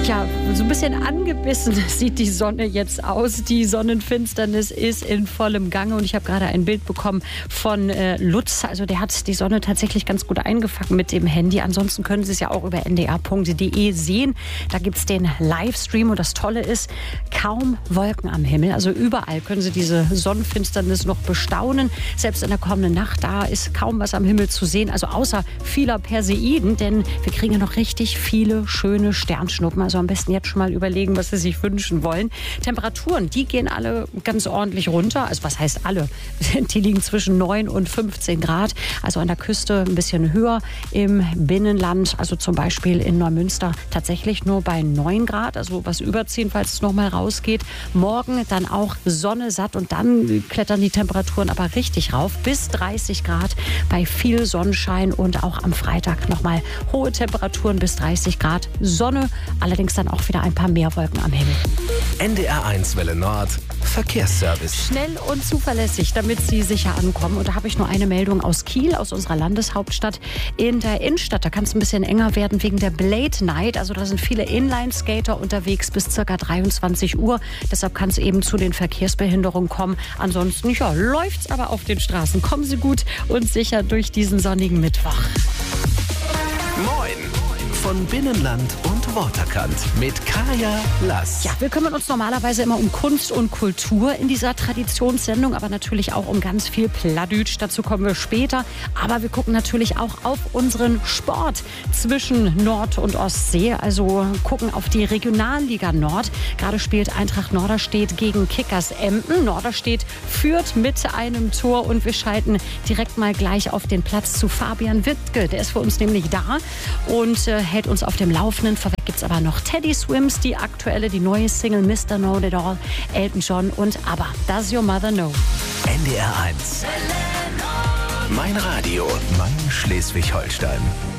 Ja, so ein bisschen angebissen sieht die Sonne jetzt aus. Die Sonnenfinsternis ist in vollem Gange und ich habe gerade ein Bild bekommen von Lutz. Also der hat die Sonne tatsächlich ganz gut eingefangen mit dem Handy. Ansonsten können Sie es ja auch über ndr.de sehen. Da gibt es den Livestream und das Tolle ist, kaum Wolken am Himmel. Also überall können Sie diese Sonnenfinsternis noch bestaunen. Selbst in der kommenden Nacht, da ist kaum was am Himmel zu sehen. Also außer vieler Perseiden, denn wir kriegen ja noch richtig viele schöne Sternschnuppen. Also am besten jetzt schon mal überlegen, was Sie sich wünschen wollen. Temperaturen, die gehen alle ganz ordentlich runter. Also was heißt alle? Die liegen zwischen 9 und 15 Grad. Also an der Küste ein bisschen höher. Im Binnenland, also zum Beispiel in Neumünster, tatsächlich nur bei 9 Grad. Also was überziehen, falls es noch mal rausgeht. Morgen dann auch Sonne satt und dann klettern die Temperaturen aber richtig rauf. Bis 30 Grad bei viel Sonnenschein und auch am Freitag noch mal hohe Temperaturen bis 30 Grad. Sonne, allerdings dann auch wieder ein paar mehr Wolken am Himmel. NDR1 Welle Nord, Verkehrsservice. Schnell und zuverlässig, damit Sie sicher ankommen. Und da habe ich nur eine Meldung aus Kiel, aus unserer Landeshauptstadt. In der Innenstadt, da kann es ein bisschen enger werden wegen der Blade Night. Also da sind viele Inline-Skater unterwegs bis ca. 23 Uhr. Deshalb kann es eben zu den Verkehrsbehinderungen kommen. Ansonsten, ja, läuft's aber auf den Straßen. Kommen Sie gut und sicher durch diesen sonnigen Mittwoch. Moin von Binnenland und Waterkant mit Kaya Lass. Ja, wir kümmern uns normalerweise immer um Kunst und Kultur in dieser Traditionssendung, aber natürlich auch um ganz viel Plattdeutsch. Dazu kommen wir später. Aber wir gucken natürlich auch auf unseren Sport zwischen Nord- und Ostsee. Also gucken auf die Regionalliga Nord. Gerade spielt Eintracht Norderstedt gegen Kickers Emden. Norderstedt führt mit einem Tor und wir schalten direkt mal gleich auf den Platz zu Fabian Wittke. Der ist für uns nämlich da und hält uns auf dem Laufenden. Vorweg gibt es aber noch Teddy Swims, die aktuelle, die neue Single Mr. Know It All, Elton John und ABBA. Does Your Mother Know? NDR1. Mein Radio, mein Schleswig-Holstein.